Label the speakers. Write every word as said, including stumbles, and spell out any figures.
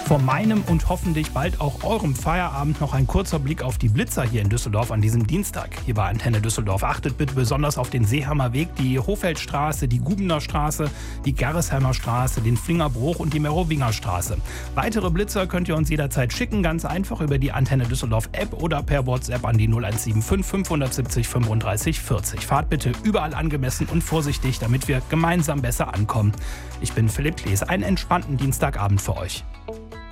Speaker 1: Vor meinem und hoffentlich bald auch eurem Feierabend noch ein kurzer Blick auf die Blitzer hier in Düsseldorf an diesem Dienstag. Hier bei Antenne Düsseldorf. Achtet bitte besonders auf den Seehamer Weg, die Hochfeldstraße, die Gubener Straße, die Gerresheimer Straße, den Flingerbruch und die Merowinger Straße. Weitere Blitzer könnt ihr uns jederzeit schicken, ganz einfach über die Antenne Düsseldorf App oder per WhatsApp an die null eins sieben fünf fünf sieben null fünfunddreißig vierzig. Fahrt bitte überall angemessen und vorsichtig, damit wir gemeinsam besser ankommen. Ich bin Philipp Klees. Einen entspannten Dienstagabend für euch.